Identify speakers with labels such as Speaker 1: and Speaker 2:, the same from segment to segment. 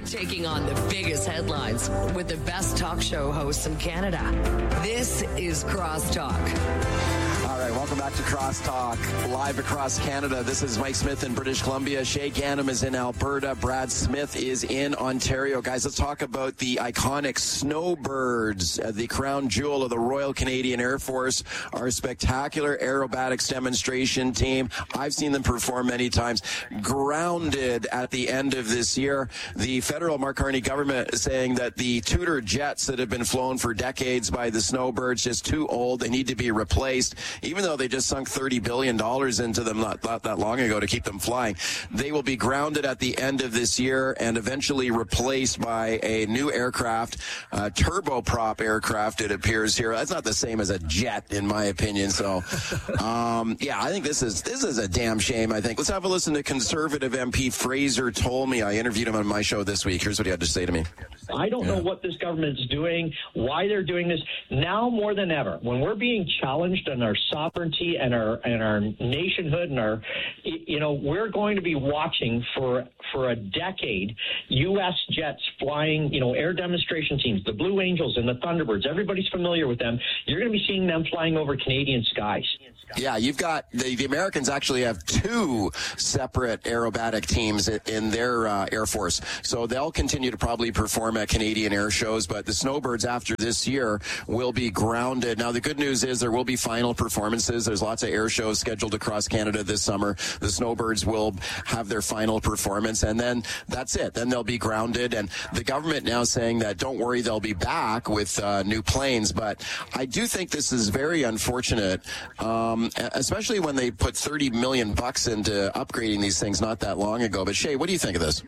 Speaker 1: Taking on the biggest headlines with the best talk show hosts in Canada. This is Crosstalk.
Speaker 2: All right, welcome back to Crosstalk, live across Canada. This is Mike Smith in British Columbia. Shay Gannam is in Alberta. Brad Smith is in Ontario. Guys, let's talk about the iconic Snowbirds, the crown jewel of the Royal Canadian Air Force, our spectacular aerobatics demonstration team. I've seen them perform many times. Grounded at the end of this year. The federal Mark Carney government is saying that the Tudor jets that have been flown for decades by the Snowbirds, just too old, they need to be replaced. Even though they just sunk $30 billion into them not that long ago to keep them flying, they will be grounded at the end of this year and eventually replaced by a new aircraft, turboprop aircraft, it appears here. That's not the same as a jet, in my opinion. So, yeah, I think this is a damn shame, I think. Let's have a listen to Conservative MP Fraser Tolmie. I interviewed him on my show this week. Here's what he had to say to me.
Speaker 3: I don't know what this government's doing, why they're doing this. Now more than ever, when we're being challenged on our sovereignty and our nationhood and our, we're going to be watching for a decade U.S. jets flying, air demonstration teams, the Blue Angels and the Thunderbirds. Everybody's familiar with them. You're going to be seeing them flying over Canadian skies.
Speaker 2: Yeah, you've got the Americans actually have two separate aerobatic teams in their Air Force. So they'll continue to probably perform at Canadian air shows, but the Snowbirds after this year will be grounded. Now, the good news is there will be final performances. There's lots of air shows scheduled across Canada this summer. The Snowbirds will have their final performance, and then that's it. Then they'll be grounded. And the government now saying that, don't worry, they'll be back with new planes. But I do think this is very unfortunate. Especially when they put $30 million into upgrading these things not that long ago. But Shay, what do you think of this?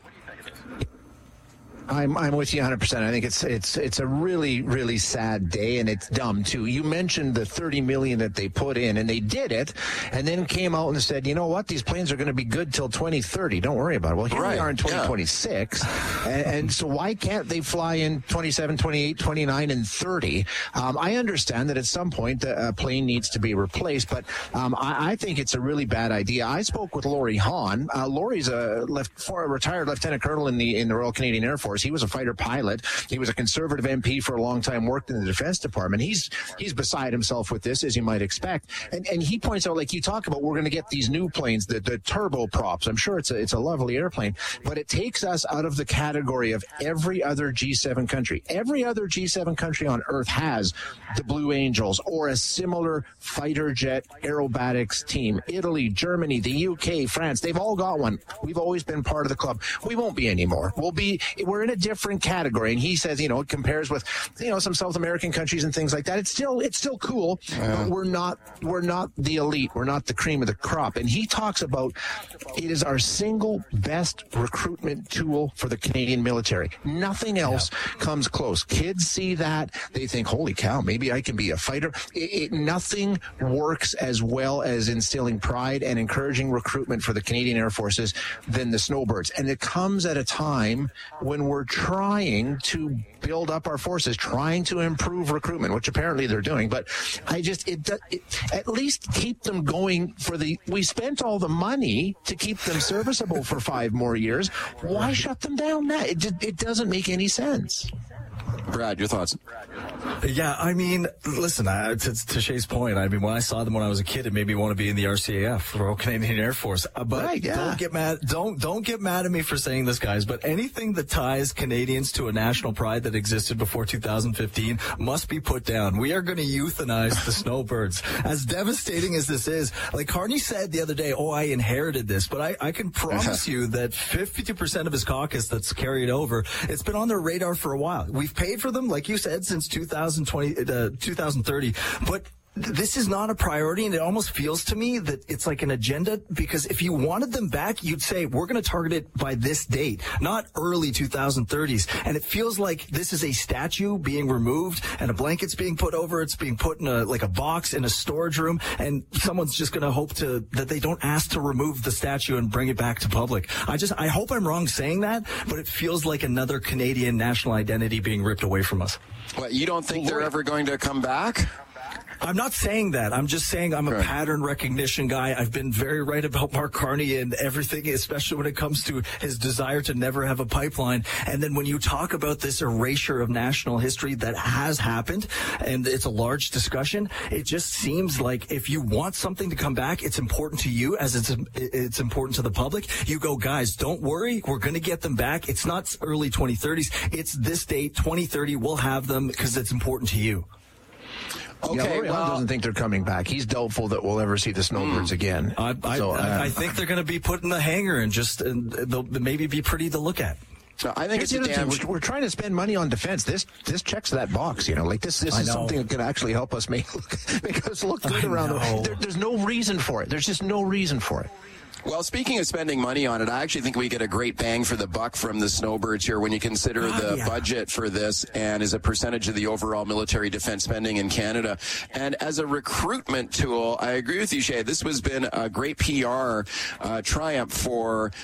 Speaker 4: I'm with you 100%. I think it's a really, really sad day, and it's dumb too. You mentioned the $30 million that they put in, and they did it, and then came out and said, you know what, these planes are going to be good till 2030. Don't worry about it. Well, here we are in 2026, and so why can't they fly in 27, 28, 29, and 30? I understand that at some point a plane needs to be replaced, but I think it's a really bad idea. I spoke with Laurie Hahn. Laurie's a retired lieutenant colonel in the Royal Canadian Air Force. He was a fighter pilot. He was a Conservative MP for a long time, worked in the Defense Department. He's beside himself with this, as you might expect. And he points out, like you talk about, we're going to get these new planes, the turboprops. I'm sure it's a lovely airplane, but it takes us out of the category of every other G7 country. Every other G7 country on Earth has the Blue Angels or a similar fighter jet aerobatics team. Italy, Germany, the UK, France, they've all got one. We've always been part of the club. We won't be anymore. We're in a different category. And he says, it compares with, some South American countries and things like that. It's still cool. But we're not the elite. We're not the cream of the crop. And he talks about it is our single best recruitment tool for the Canadian military. Nothing else comes close. Kids see that. They think, holy cow, maybe I can be a fighter. Nothing works as well as instilling pride and encouraging recruitment for the Canadian Air Forces than the Snowbirds. And it comes at a time when we're trying to build up our forces, trying to improve recruitment, which apparently they're doing. But at least keep them going we spent all the money to keep them serviceable for 5 more years. Why shut them down now? It doesn't make any sense.
Speaker 2: Brad, your thoughts?
Speaker 5: Yeah, I mean, listen, to Shay's point, I mean, when I saw them when I was a kid, it made me want to be in the RCAF, Royal Canadian Air Force. But don't get mad. Don't get mad at me for saying this, guys. But anything that ties Canadians to a national pride that existed before 2015 must be put down. We are going to euthanize the Snowbirds. As devastating as this is, like Carney said the other day, I inherited this, but I can promise you that 52% of his caucus that's carried over, it's been on their radar for a while. We've paid for them, like you said, since 2030, but this is not a priority, and it almost feels to me that it's like an agenda, because if you wanted them back, you'd say, we're going to target it by this date, not early 2030s. And it feels like this is a statue being removed and a blanket's being put over. It's being put in a box in a storage room, and someone's just going to hope that they don't ask to remove the statue and bring it back to public. I hope I'm wrong saying that, but it feels like another Canadian national identity being ripped away from us.
Speaker 2: What, you don't think they're ever going to come back?
Speaker 5: I'm not saying that. I'm just saying I'm a pattern recognition guy. I've been very right about Mark Carney and everything, especially when it comes to his desire to never have a pipeline. And then when you talk about this erasure of national history that has happened, and it's a large discussion, it just seems like if you want something to come back, it's important to you as it's important to the public. You go, guys, don't worry. We're going to get them back. It's not early 2030s. It's this date, 2030. We'll have them because it's important to you.
Speaker 4: Okay, Laurie Hahn doesn't think they're coming back. He's doubtful that we'll ever see the snowbirds again.
Speaker 5: I think they're going to be put in the hangar and they'll maybe be pretty to look at.
Speaker 2: So I think
Speaker 4: we're trying to spend money on defense. This checks that box, this is something that can actually help us make us look good around. There's no reason for it. There's just no reason for it.
Speaker 2: Well, speaking of spending money on it, I actually think we get a great bang for the buck from the snowbirds here when you consider the budget for this and as a percentage of the overall military defense spending in Canada. And as a recruitment tool, I agree with you, Shay. This has been a great PR triumph for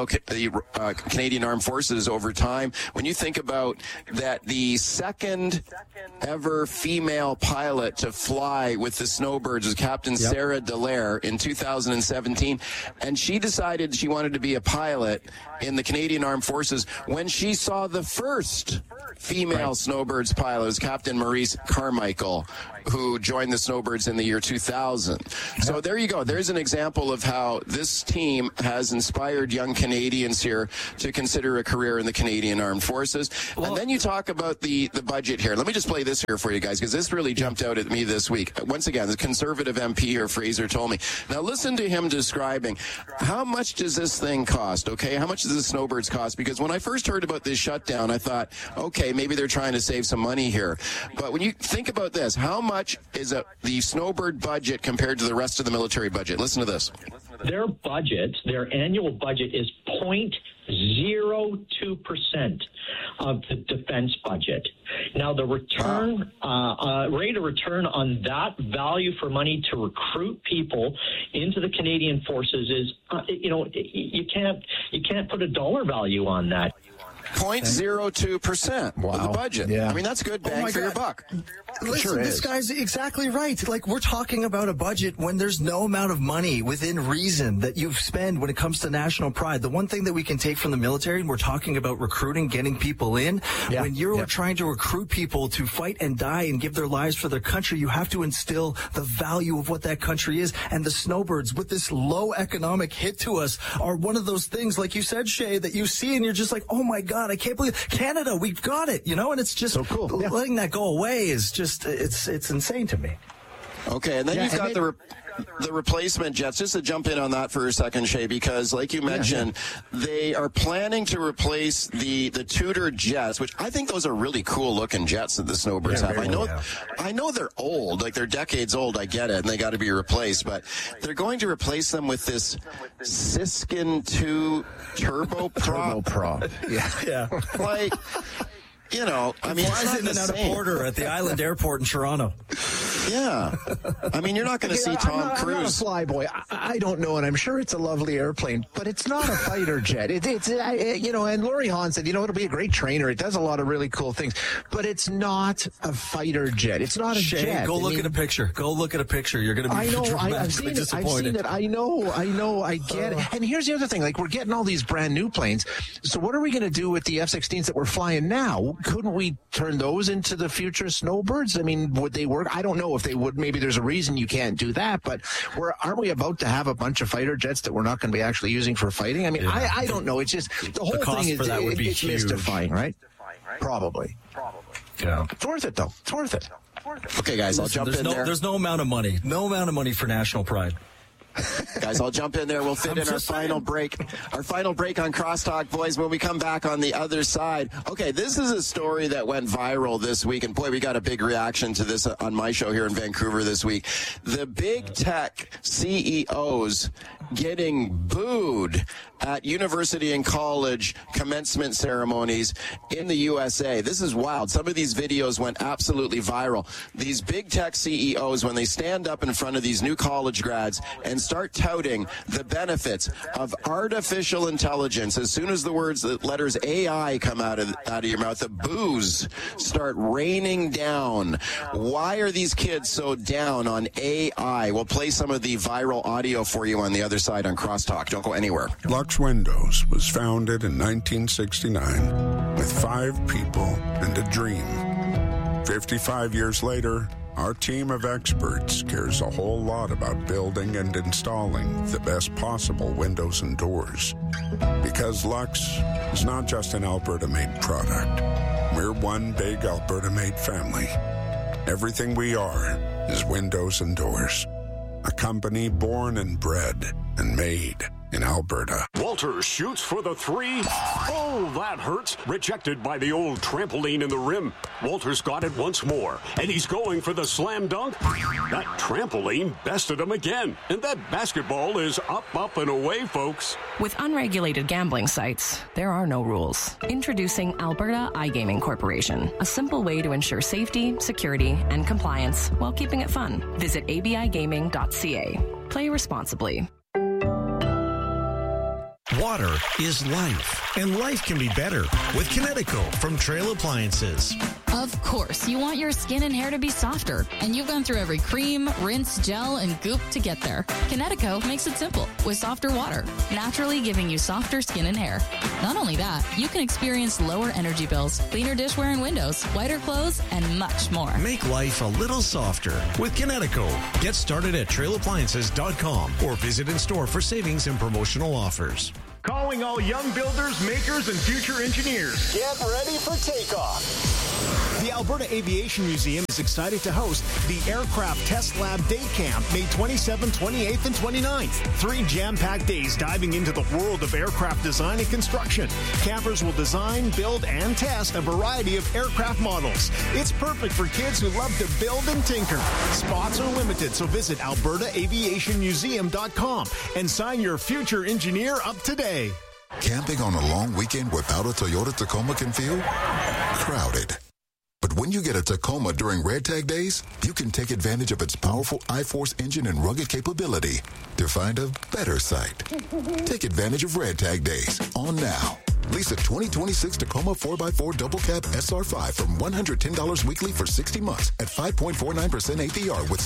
Speaker 2: the Canadian Armed Forces over time. When you think about that, the second ever female pilot to fly with the snowbirds was Captain Sarah Dallaire in 2017. And she decided she wanted to be a pilot in the Canadian Armed Forces when she saw the first female snowbirds pilot. It was Captain Maurice Carmichael, who joined the snowbirds in the year 2000. So there you go. There's an example of how this team has inspired young Canadians here to consider a career in the Canadian Armed Forces. And then you talk about the budget here. Let me just play this here for you guys, because this really jumped out at me this week. Once again, the Conservative MP here, Fraser, told me. Now listen to him describing how much does this thing cost, okay? How much does the snowbirds cost? Because when I first heard about this shutdown, I thought, okay, maybe they're trying to save some money here. But when you think about this, how much is the snowbird budget compared to the rest of the military budget? Listen to this.
Speaker 3: Their budget, their annual budget is 0.02% of the defense budget. Now, the return, rate of return on that value for money to recruit people into the Canadian Forces is, you can't put a dollar value on that.
Speaker 2: 0.02% of the budget. Yeah. I mean, that's good bang for your buck.
Speaker 5: Listen, this guy's exactly right. Like, we're talking about a budget when there's no amount of money within reason that you spend when it comes to national pride. The one thing that we can take from the military, and we're talking about recruiting, getting people in, when you're trying to recruit people to fight and die and give their lives for their country, you have to instill the value of what that country is. And the snowbirds, with this low economic hit to us, are one of those things, like you said, Shay, that you see and you're just like, oh my God, I can't believe Canada, we've got it, and it's just so cool. Letting that go away is just, it's insane to me.
Speaker 2: Okay, and then you've got the replacement jets. Just to jump in on that for a second, Shay, because like you mentioned, they are planning to replace the Tudor jets, which I think those are really cool looking jets that the snowbirds have. I know they're old, like they're decades old, I get it, and they got to be replaced, but they're going to replace them with this Siskin 2 turboprop.
Speaker 5: Yeah.
Speaker 2: Like, I mean,
Speaker 5: flies in and out of Porter at the Island Airport in Toronto.
Speaker 2: Yeah. I mean, you're not going to see Tom Cruise.
Speaker 4: I'm not a flyboy. I don't know, and I'm sure it's a lovely airplane, but it's not a fighter jet. And Laurie Hahn said, it'll be a great trainer. It does a lot of really cool things, but it's not a fighter jet. It's not a jet.
Speaker 5: Go look at a picture. Go look at a picture. You're going to be dramatically disappointed.
Speaker 4: I've seen it. I get it. And here's the other thing. Like, we're getting all these brand new planes. So what are we going to do with the F-16s that we're flying now? Couldn't we turn those into the future snowbirds? I mean, would they work? I don't know if they would. Maybe there's a reason you can't do that, but aren't we about to have a bunch of fighter jets that we're not going to be actually using for fighting? I mean, I don't know. It's just the whole thing is it's mystifying, right? Probably. Yeah. It's worth it, though. It's worth it.
Speaker 2: Okay, guys, I'll jump in there.
Speaker 5: There's no amount of money. No amount of money for national pride.
Speaker 2: Guys, I'll jump in there. We'll fit in our final break on Crosstalk, boys, when we come back on the other side. Okay, this is a story that went viral this week, and boy, we got a big reaction to this on my show here in Vancouver this week. The big tech CEOs getting booed at university and college commencement ceremonies in the USA. This is wild. Some of these videos went absolutely viral. These big tech CEOs, when they stand up in front of these new college grads and start touting the benefits of artificial intelligence, as soon as the letters AI come out of your mouth, the boos start raining down. Why are these kids so down on AI? We'll play some of the viral audio for you on the other side on Crosstalk. Don't go anywhere.
Speaker 6: Lux Windows was founded in 1969 with 5 people and a dream. 55 years later, our team of experts cares a whole lot about building and installing the best possible windows and doors. Because Lux is not just an Alberta-made product. We're one big Alberta-made family. Everything we are is windows and doors. A company born and bred and made in Alberta.
Speaker 7: Walter shoots for the 3. Oh, that hurts. Rejected by the old trampoline in the rim. Walter's got it once more, and he's going for the slam dunk. That trampoline bested him again, and that basketball is up, and away, folks.
Speaker 8: With unregulated gambling sites, there are no rules. Introducing Alberta iGaming Corporation, a simple way to ensure safety, security, and compliance while keeping it fun. Visit abigaming.ca. Play responsibly.
Speaker 9: Water is life, and life can be better with Kinetico from Trail Appliances.
Speaker 10: Of course, you want your skin and hair to be softer, and you've gone through every cream, rinse, gel, and goop to get there. Kinetico makes it simple with softer water, naturally giving you softer skin and hair. Not only that, you can experience lower energy bills, cleaner dishware and windows, whiter clothes, and much more.
Speaker 9: Make life a little softer with Kinetico. Get started at trailappliances.com or visit in store for savings and promotional offers.
Speaker 11: Calling all young builders, makers, and future engineers.
Speaker 12: Get ready for takeoff.
Speaker 11: The Alberta Aviation Museum is excited to host the Aircraft Test Lab Day Camp, May 27th, 28th, and 29th. 3 jam-packed days diving into the world of aircraft design and construction. Campers will design, build, and test a variety of aircraft models. It's perfect for kids who love to build and tinker. Spots are limited, so visit albertaaviationmuseum.com and sign your future engineer up today.
Speaker 13: Camping on a long weekend without a Toyota Tacoma can feel crowded. But when you get a Tacoma during Red Tag Days, you can take advantage of its powerful iForce engine and rugged capability to find a better site. Take advantage of Red Tag Days on now. Lease a 2026 Tacoma 4x4 Double Cab SR5 from $110 weekly for 60 months at 5.49% APR with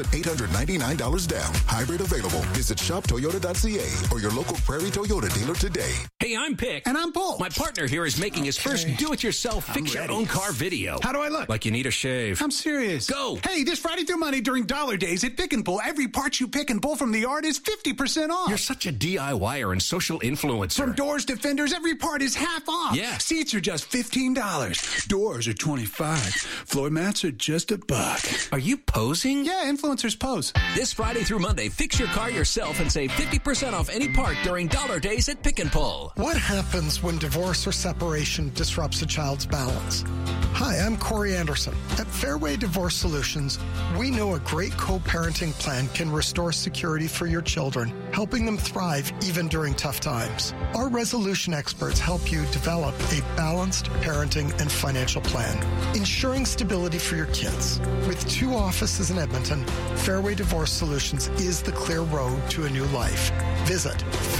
Speaker 13: $6,899 down. Hybrid available. Visit shoptoyota.ca or your local Prairie Toyota dealer today.
Speaker 14: Hey, I'm Pick.
Speaker 15: And I'm Paul.
Speaker 14: My partner here is making his first do-it-yourself fix-your-own-car video.
Speaker 15: How do I look?
Speaker 14: Like you need a shave.
Speaker 15: I'm serious.
Speaker 14: Go.
Speaker 15: Hey, this Friday through Monday during Dollar Days at Pick and Pull, every part you pick and pull from the yard is 50% off.
Speaker 14: You're such a DIYer and social influencer.
Speaker 15: From doors to fenders, every part is half off.
Speaker 14: Yeah.
Speaker 15: Seats are just $15. Doors are $25. Floor mats are just $1.
Speaker 14: Are you posing?
Speaker 15: Yeah, influencers pose.
Speaker 14: This Friday through Monday, fix your car yourself and save 50% off any part during Dollar Days at Pick and Pull.
Speaker 16: What happens when divorce or separation disrupts a child's balance? Hi, I'm Corey Anderson. At Fairway Divorce Solutions, we know a great co-parenting plan can restore security for your children, helping them thrive even during tough times. Our resolution experts help you develop a balanced parenting and financial plan, ensuring stability for your kids. With 2 offices in Edmonton, Fairway Divorce Solutions is the clear road to a new life. Visit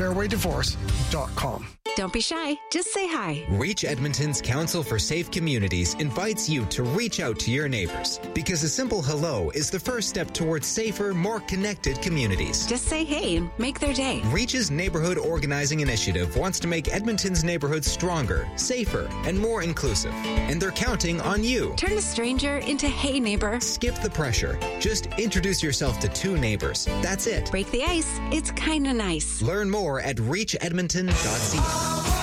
Speaker 16: fairwaydivorce.com.
Speaker 17: Don't be shy. Just say hi.
Speaker 18: Reach Edmonton's Council for Safe Communities invites you to reach out to your neighbors because a simple hello is the first step towards safer, more connected communities.
Speaker 17: Just say hey and make their day.
Speaker 18: Reach's Neighborhood Organizing Initiative wants to make Edmonton's neighborhoods stronger, safer, and more inclusive. And they're counting on you.
Speaker 17: Turn a stranger into hey neighbor.
Speaker 18: Skip the pressure. Just introduce yourself to 2 neighbors. That's it.
Speaker 17: Break the ice. It's kind of nice.
Speaker 18: Learn more at reachedmonton.ca.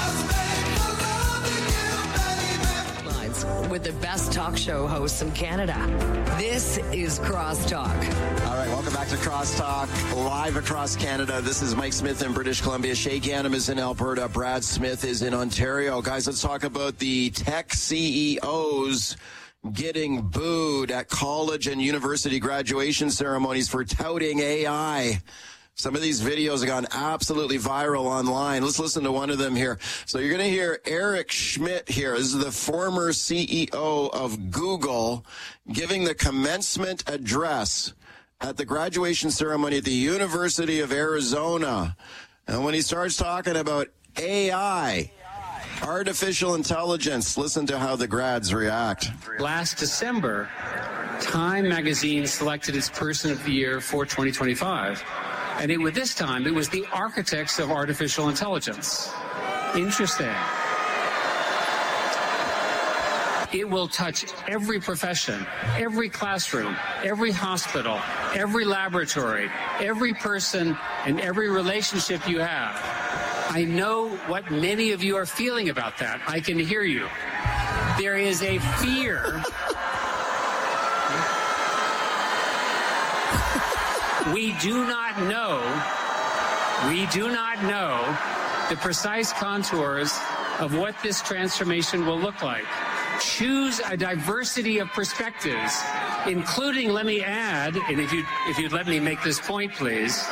Speaker 1: With the best talk show hosts in Canada. This is Crosstalk.
Speaker 2: All right, welcome back to Crosstalk, live across Canada. This is Mike Smith in British Columbia. Shay Ganem is in Alberta. Brad Smith is in Ontario. Guys, let's talk about the tech CEOs getting booed at college and university graduation ceremonies for touting AI. Some of these videos have gone absolutely viral online. Let's listen to one of them here. So you're going to hear Eric Schmidt here. This is the former CEO of Google giving the commencement address at the graduation ceremony at the University of Arizona. And when he starts talking about AI, artificial intelligence, listen to how the grads react.
Speaker 19: Last December, Time magazine selected its Person of the Year for 2025. And this time, it was the architects of artificial intelligence. Interesting. It will touch every profession, every classroom, every hospital, every laboratory, every person, and every relationship you have. I know what many of you are feeling about that. I can hear you. There is a fear. We do not know the precise contours of what this transformation will look like. Choose a diversity of perspectives, including, let me add, and if you'd let me make this point, please.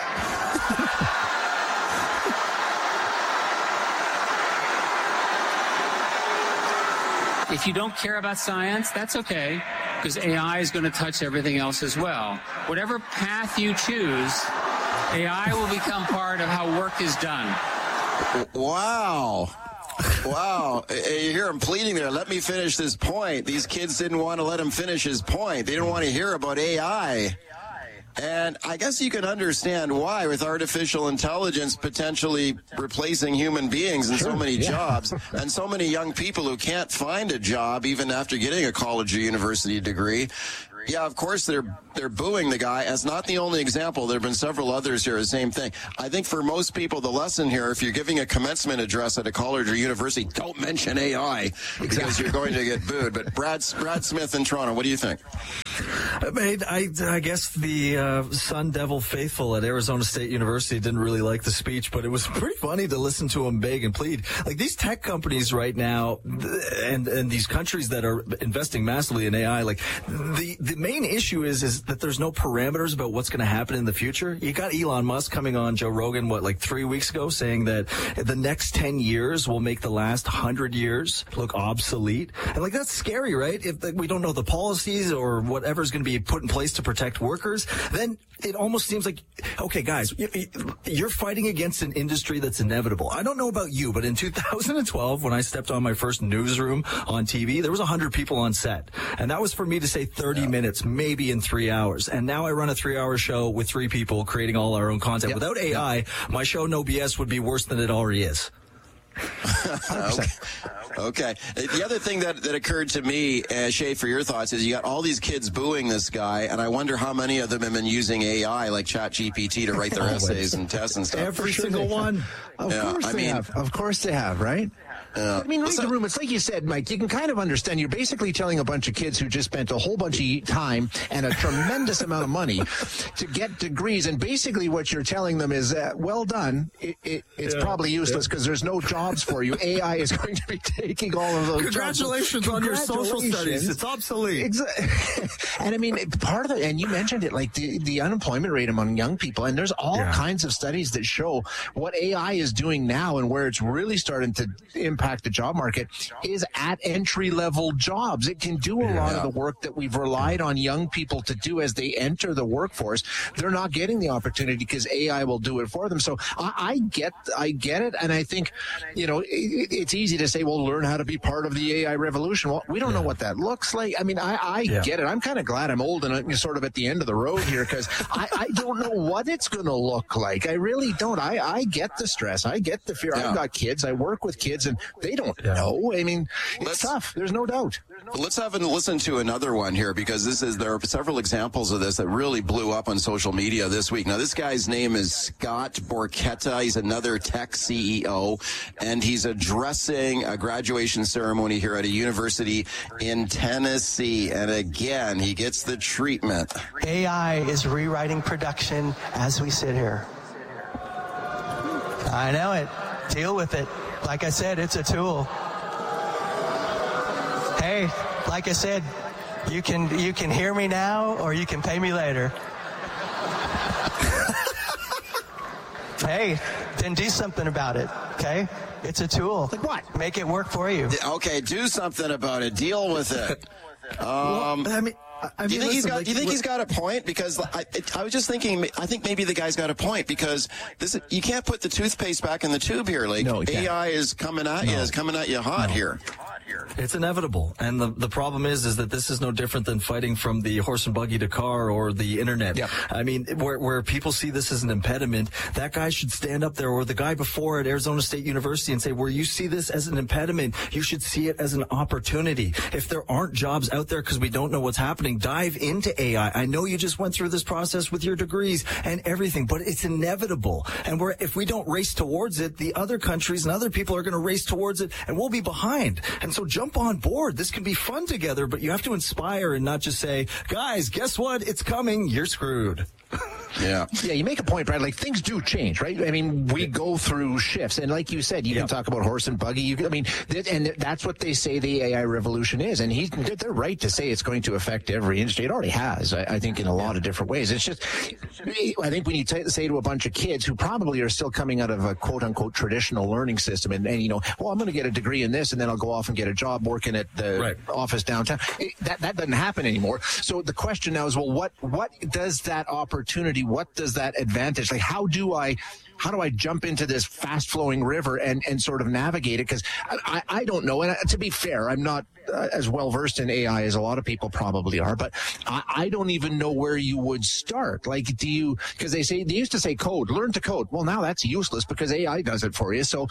Speaker 19: If you don't care about science, that's okay, because AI is going to touch everything else as well. Whatever path you choose, AI will become part of how work is done.
Speaker 2: Wow. Wow. You hear him pleading there. Let me finish this point. These kids didn't want to let him finish his point. They didn't want to hear about AI. And I guess you can understand why, with artificial intelligence potentially replacing human beings in so many jobs, and so many young people who can't find a job even after getting a college or university degree. Yeah, of course they're booing the guy. That's not the only example. There have been several others here, the same thing. I think for most people, the lesson here, if you're giving a commencement address at a college or university, don't mention AI because you're going to get booed. But Brad Smith in Toronto, what do you think?
Speaker 5: I guess the Sun Devil faithful at Arizona State University didn't really like the speech, but it was pretty funny to listen to him beg and plead. Like, these tech companies right now and these countries that are investing massively in AI, like the main issue is that there's no parameters about what's going to happen in the future. You got Elon Musk coming on Joe Rogan, 3 weeks ago, saying that the next 10 years will make the last 100 years look obsolete. And that's scary, right? If we don't know the policies or whatever is going to be put in place to protect workers, then it almost seems like, okay, guys, you're fighting against an industry that's inevitable. I don't know about you, but in 2012, when I stepped on my first newsroom on TV, there was 100 people on set. And that was for me to say 30 minutes, maybe in 3 hours. And now I run a 3-hour show with 3 people creating all our own content. Without AI, my show, No BS, would be worse than it already is.
Speaker 2: Okay. The other thing that occurred to me, Shay, for your thoughts, is you got all these kids booing this guy, and I wonder how many of them have been using AI like ChatGPT to write their essays and tests and stuff.
Speaker 5: Every single one.
Speaker 4: Of course they have, right? I mean, read the room. It's like you said, Mike, you can kind of understand. You're basically telling a bunch of kids who just spent a whole bunch of time and a tremendous amount of money to get degrees. And basically what you're telling them is, well done. It's probably useless because there's no jobs for you. AI is going to be taking all of those
Speaker 5: Congratulations
Speaker 4: jobs.
Speaker 5: On your social studies. It's obsolete.
Speaker 4: And I mean, part of it, and you mentioned it, like the unemployment rate among young people. And there's all kinds of studies that show what AI is doing now and where it's really starting to impact the job market is at entry-level jobs. It can do a lot of the work that we've relied on young people to do as they enter the workforce. They're not getting the opportunity because AI will do it for them. So I get it, and I think, it's easy to say, well, learn how to be part of the AI revolution. Well, we don't know what that looks like. I mean, I get it. I'm kind of glad I'm old and I'm sort of at the end of the road here because I don't know what it's going to look like. I really don't. I get the stress. I get the fear. I've got kids. I work with kids, and they don't know. I mean, it's tough. There's no doubt.
Speaker 2: Let's have a listen to another one here because there are several examples of this that really blew up on social media this week. Now, this guy's name is Scott Borchetta. He's another tech CEO, and he's addressing a graduation ceremony here at a university in Tennessee. And again, he gets the treatment.
Speaker 20: AI is rewriting production as we sit here. I know it. Deal with it. Like I said, it's a tool. Hey, like I said, you can hear me now or you can pay me later. Hey, then do something about it, okay? It's a tool.
Speaker 4: Like what?
Speaker 20: Make it work for you.
Speaker 2: Okay, do something about it. Deal with it. Do you think he's got a point? Because I was just thinking, I think maybe the guy's got a point, because you can't put the toothpaste back in the tube here. Like, no, AI is coming at you hot here.
Speaker 5: It's inevitable. And the problem is that this is no different than fighting from the horse and buggy to car or the internet. Yep. I mean, where people see this as an impediment, that guy should stand up there, or the guy before at Arizona State University, and say, where you see this as an impediment, you should see it as an opportunity. If there aren't jobs out there because we don't know what's happening, dive into AI. I know you just went through this process with your degrees and everything, but it's inevitable. And if we don't race towards it, the other countries and other people are going to race towards it, and we'll be behind. And so jump on board. This can be fun together, but you have to inspire and not just say, guys, guess what? It's coming. You're screwed.
Speaker 2: Yeah.
Speaker 4: Yeah, you make a point, Brad. Like, things do change, right? I mean, we go through shifts. And like you said, you can talk about horse and buggy. And that's what they say the AI revolution is. And they're right to say it's going to affect every industry. It already has, I think, in a lot of different ways. It's just, I think when you say to a bunch of kids who probably are still coming out of a quote-unquote traditional learning system and I'm going to get a degree in this and then I'll go off and get a job working at the office downtown. That doesn't happen anymore. So the question now is, well, what does that opportunity, what does that advantage, like, how do I jump into this fast flowing river and sort of navigate it? Because I don't know. And to be fair, I'm not as well versed in AI as a lot of people probably are, but I don't even know where you would start. Like, because they used to say learn to code. Well, now that's useless because AI does it for you. So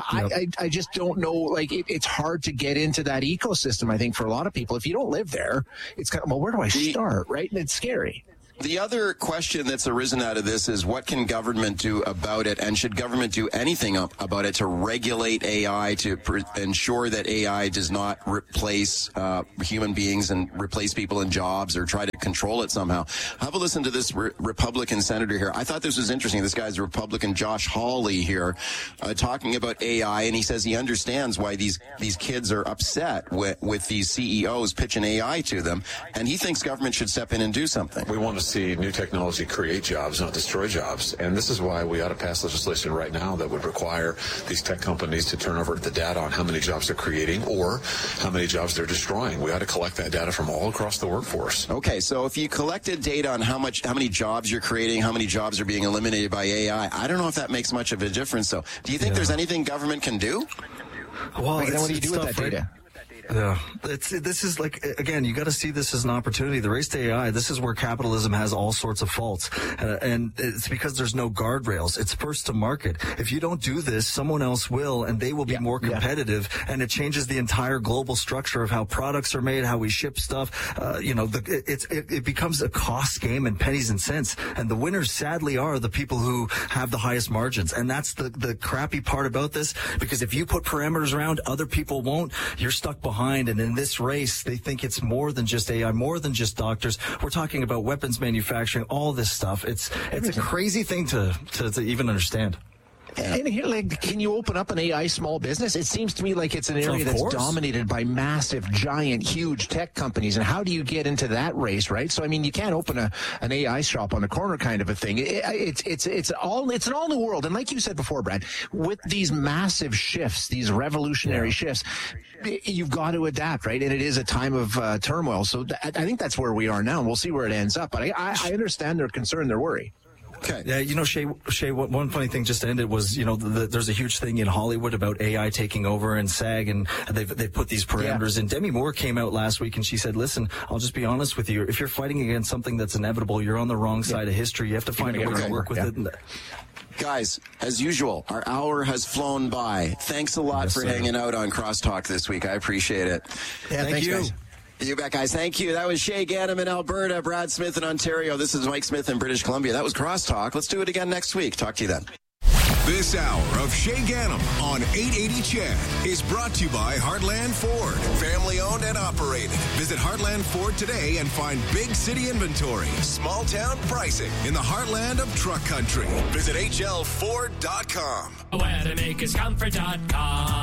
Speaker 4: I just don't know. Like, it's hard to get into that ecosystem, I think, for a lot of people. If you don't live there, it's kind of, well, where do I start? Right. And it's scary.
Speaker 2: The other question that's arisen out of this is, what can government do about it? And should government do anything about it to regulate AI, to ensure that AI does not replace human beings and replace people in jobs or try to control it somehow? Have a listen to this Republican senator here. I thought this was interesting. This guy's Republican Josh Hawley here talking about AI, and he says he understands why these kids are upset with these CEOs pitching AI to them, and he thinks government should step in and do something.
Speaker 21: We want to see new technology create jobs, not destroy jobs. And this is why we ought to pass legislation right now that would require these tech companies to turn over the data on how many jobs they're creating or how many jobs they're destroying. We ought to collect that data from all across the workforce.
Speaker 2: Okay, so if you collected data on how many jobs you're creating, how many jobs are being eliminated by AI, I don't know if that makes much of a difference. So do you think there's anything government can do?
Speaker 5: Well,
Speaker 4: then what do you do with that data?
Speaker 5: Yeah, this is like, again, you got to see this as an opportunity. The race to AI, this is where capitalism has all sorts of faults. And it's because there's no guardrails. It's first to market. If you don't do this, someone else will, and they will be more competitive. And it changes the entire global structure of how products are made, how we ship stuff. It becomes a cost game and pennies and cents. And the winners, sadly, are the people who have the highest margins. And that's the crappy part about this, because if you put parameters around, other people won't. You're stuck behind. And in this race, they think it's more than just AI, more than just doctors. We're talking about weapons manufacturing, all this stuff. It's a crazy thing to even understand.
Speaker 4: And here, like, can you open up an AI small business? It seems to me like it's an area that's dominated by massive, giant, huge tech companies. And how do you get into that race, right? So, I mean, you can't open an AI shop on the corner kind of a thing. It's an all new world. And like you said before, Brad, with these massive shifts, these revolutionary shifts, you've got to adapt, right? And it is a time of turmoil. So I think that's where we are now, and we'll see where it ends up. But I understand their concern, their worry.
Speaker 2: Okay.
Speaker 5: Yeah, Shay, one funny thing just to end it was, there's a huge thing in Hollywood about AI taking over and SAG, and they've put these parameters in. Demi Moore came out last week and she said, listen, I'll just be honest with you. If you're fighting against something that's inevitable, you're on the wrong side of history. You have to find a way to work with it.
Speaker 2: Guys, as usual, our hour has flown by. Thanks a lot for hanging out on Crosstalk this week. I appreciate it.
Speaker 4: Yeah, thanks, you. Guys.
Speaker 2: You bet, guys. Thank you. That was Shay Ganem in Alberta, Brad Smith in Ontario. This is Mike Smith in British Columbia. That was Crosstalk. Let's do it again next week. Talk to you then.
Speaker 22: This hour of Shay Ganem on 880 CHED is brought to you by Heartland Ford. Family owned and operated. Visit Heartland Ford today and find big city inventory, small town pricing in the heartland of truck country. Visit HLFord.com.
Speaker 23: WeatherMakersComfort.com.
Speaker 1: Weather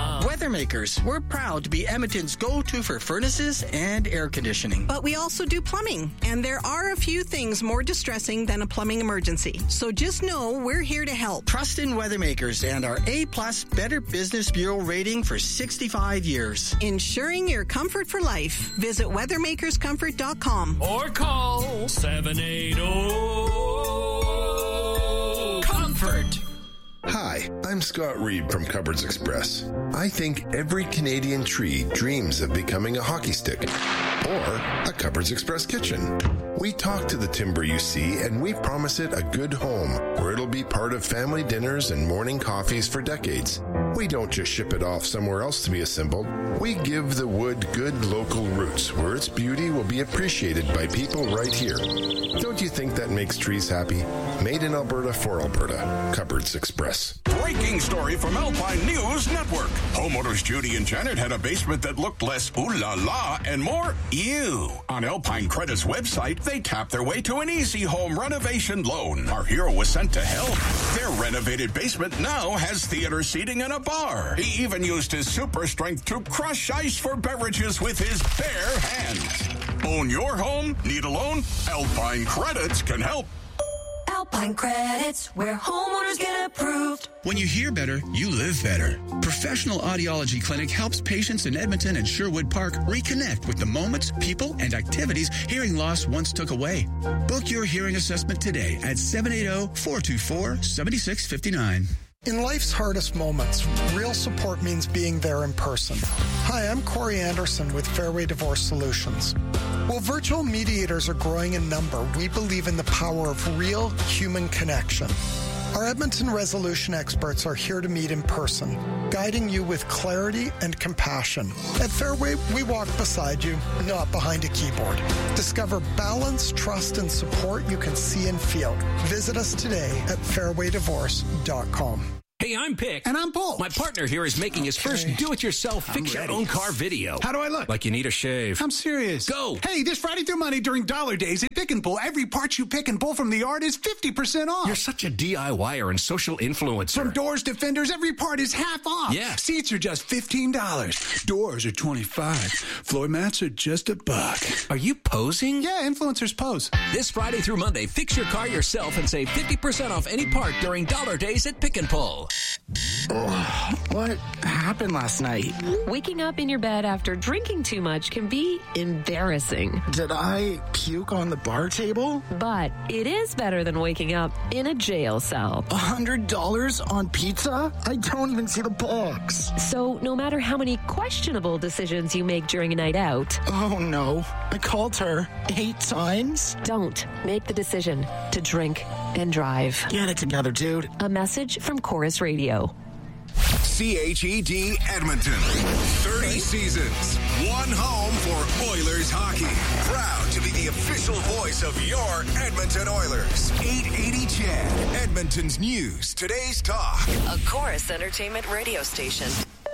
Speaker 3: Weathermakers. We're proud to be Edmonton's go-to for furnaces and air conditioning.
Speaker 6: But we also do plumbing, and there are a few things more distressing than a plumbing emergency. So just know we're here to help.
Speaker 3: Trust in Weathermakers and our A-plus Better Business Bureau rating for 65 years.
Speaker 6: Ensuring your comfort for life. Visit weathermakerscomfort.com.
Speaker 23: Or call 780-COMFORT.
Speaker 24: Hi, I'm Scott Reed from Cupboards Express. I think every Canadian tree dreams of becoming a hockey stick or a Cupboards Express kitchen. We talk to the timber you see, and we promise it a good home where it'll be part of family dinners and morning coffees for decades. We don't just ship it off somewhere else to be assembled. We give the wood good local roots where its beauty will be appreciated by people right here. Don't you think that makes trees happy? Made in Alberta for Alberta. Cupboards Express.
Speaker 25: Breaking story from Alpine News Network. Homeowners Judy and Janet had a basement that looked less ooh la la and more ew. On Alpine Credit's website, they tapped their way to an easy home renovation loan. Our hero was sent to help. Their renovated basement now has theater seating and a bar. He even used his super strength to crush ice for beverages with his bare hands. Own your home? Need a loan? Alpine Credits can help.
Speaker 26: Alpine Credits, where homeowners get approved.
Speaker 27: When you hear better, you live better. Professional Audiology Clinic helps patients in Edmonton and Sherwood Park reconnect with the moments, people, and activities hearing loss once took away. Book your hearing assessment today at 780-424-7659.
Speaker 16: In life's hardest moments, real support means being there in person. Hi, I'm Corey Anderson with Fairway Divorce Solutions. While virtual mediators are growing in number, we believe in the power of real human connection. Our Edmonton resolution experts are here to meet in person, guiding you with clarity and compassion. At Fairway, we walk beside you, not behind a keyboard. Discover balance, trust, and support you can see and feel. Visit us today at fairwaydivorce.com.
Speaker 14: Hey, I'm Pick.
Speaker 28: And I'm Paul.
Speaker 14: My partner here is making his first do-it-yourself fix-your-own-car video.
Speaker 28: How do I look?
Speaker 14: Like you need a shave.
Speaker 28: I'm serious.
Speaker 14: Go!
Speaker 28: Hey, this Friday through Monday during Dollar Days at Pick and Pull, every part you pick and pull from the yard is 50% off.
Speaker 14: You're such a DIYer and social influencer.
Speaker 28: From doors to fenders, every part is half off.
Speaker 14: Yeah.
Speaker 28: Seats are just $15.
Speaker 15: Doors are $25. Floor mats are just $1.
Speaker 14: Are you posing?
Speaker 28: Yeah, influencers pose.
Speaker 14: This Friday through Monday, fix your car yourself and save 50% off any part during Dollar Days at Pick and Pull.
Speaker 3: What happened last night?
Speaker 29: Waking up in your bed after drinking too much can be embarrassing.
Speaker 3: Did I puke on the bar table?
Speaker 29: But it is better than waking up in a jail cell.
Speaker 3: $100 on pizza? I don't even see the box.
Speaker 29: So no matter how many questionable decisions you make during a night out.
Speaker 3: Oh no, I called her 8 times.
Speaker 29: Don't make the decision to drink and drive.
Speaker 3: Get it together, dude.
Speaker 29: A message from Chorus Radio.
Speaker 22: CHED Edmonton. 30 seasons. One home for Oilers hockey. Proud to be the official voice of your Edmonton Oilers. 880 CHED. Edmonton's news. Today's talk.
Speaker 1: A Chorus Entertainment radio station.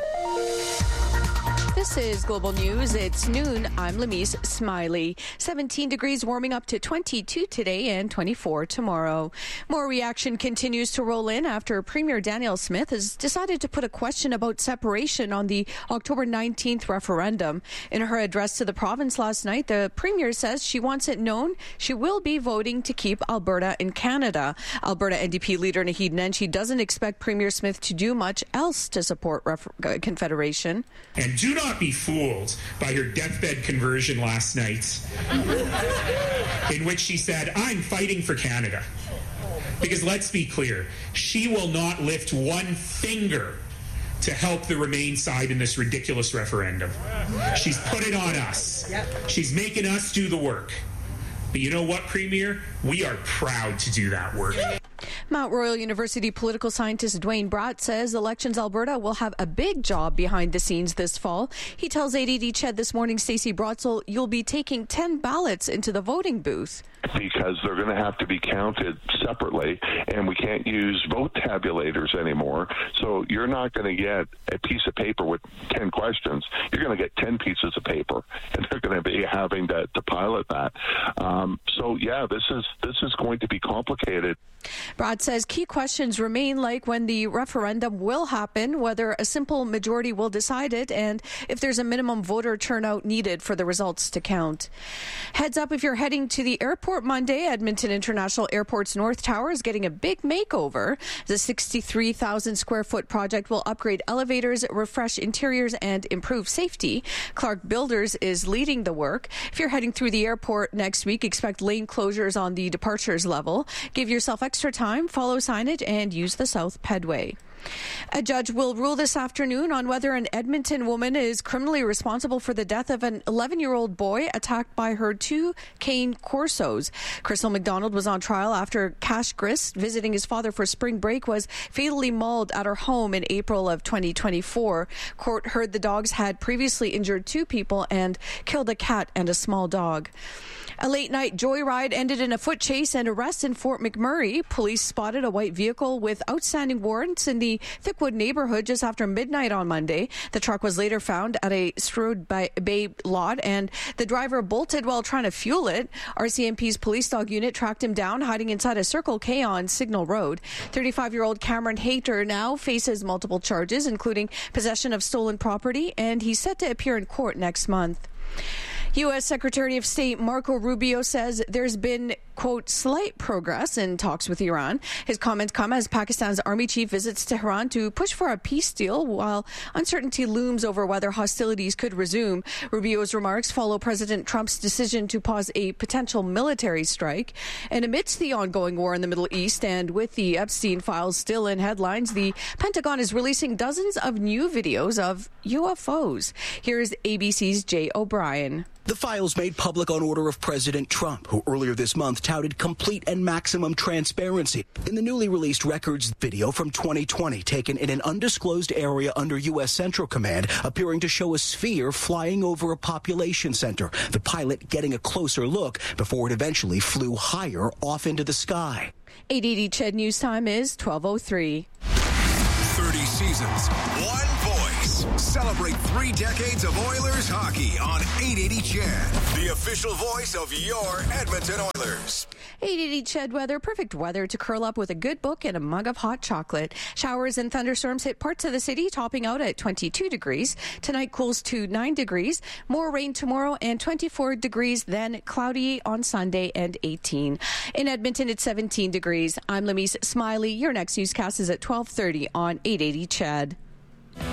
Speaker 30: This is Global News. It's noon. I'm Lamise Smiley. 17 degrees, warming up to 22 today and 24 tomorrow. More reaction continues to roll in after Premier Danielle Smith has decided to put a question about separation on the October 19th referendum. In her address to the province last night, the Premier says she wants it known she will be voting to keep Alberta in Canada. Alberta NDP leader Naheed Nenshi doesn't expect Premier Smith to do much else to support Confederation.
Speaker 31: And do not be fooled by her deathbed conversion last night, in which she said, "I'm fighting for Canada." Because let's be clear, she will not lift one finger to help the Remain side in this ridiculous referendum. She's put it on us. She's making us do the work. But you know what, Premier? We are proud to do that work.
Speaker 30: Mount Royal University political scientist Dwayne Bratt says Elections Alberta will have a big job behind the scenes this fall. He tells 880 CHED this morning, Stacey Brotzel, you'll be taking 10 ballots into the voting booth.
Speaker 7: because they're going to have to be counted separately, and we can't use vote tabulators anymore. So you're not going to get a piece of paper with 10 questions. You're going to get 10 pieces of paper, and they're going to be having to pilot that. So yeah, this is going to be complicated.
Speaker 30: Brad says key questions remain, like when the referendum will happen, whether a simple majority will decide it, and if there's a minimum voter turnout needed for the results to count. Heads up if you're heading to the airport Monday. Edmonton International Airport's North Tower is getting a big makeover. The 63,000 square foot project will upgrade elevators, refresh interiors, and improve safety. Clark Builders is leading the work. If you're heading through the airport next week, expect lane closures on the departures level. Give yourself extra time, follow signage, and use the South Pedway. A judge will rule this afternoon on whether an Edmonton woman is criminally responsible for the death of an 11-year-old boy attacked by her two cane Corsos. Crystal McDonald was on trial after Cash Grist, visiting his father for spring break, was fatally mauled at her home in April of 2024. Court heard the dogs had previously injured two people and killed a cat and a small dog. A late-night joyride ended in a foot chase and arrest in Fort McMurray. Police spotted a white vehicle with outstanding warrants in the Thickwood neighborhood just after midnight on Monday. The truck was later found at a Stroud Bay lot, and the driver bolted while trying to fuel it. RCMP's police dog unit tracked him down, hiding inside a Circle K on Signal Road. 35-year-old Cameron Hayter now faces multiple charges, including possession of stolen property, and he's set to appear in court next month. U.S. Secretary of State Marco Rubio says there's been, quote, slight progress in talks with Iran. His comments come as Pakistan's army chief visits Tehran to push for a peace deal while uncertainty looms over whether hostilities could resume. Rubio's remarks follow President Trump's decision to pause a potential military strike. And amidst the ongoing war in the Middle East and with the Epstein files still in headlines, the Pentagon is releasing dozens of new videos of UFOs. Here's ABC's Jay O'Brien.
Speaker 8: The files made public on order of President Trump, who earlier this month touted complete and maximum transparency in the newly released records video from 2020 taken in an undisclosed area under U.S. Central Command, appearing to show a sphere flying over a population center, the pilot getting a closer look before it eventually flew higher off into the sky.
Speaker 30: 880 CHED News Time is 12:03.
Speaker 22: 30 seasons, one voice. Celebrate 3 decades of Oilers hockey on 880 CHED, the official voice of your Edmonton Oilers.
Speaker 30: 880 CHED weather, perfect weather to curl up with a good book and a mug of hot chocolate. Showers and thunderstorms hit parts of the city, topping out at 22 degrees. Tonight cools to 9 degrees. More rain tomorrow and 24 degrees, then cloudy on Sunday and 18. In Edmonton, it's 17 degrees. I'm Lamise Smiley. Your next newscast is at 12:30 on 880 CHED.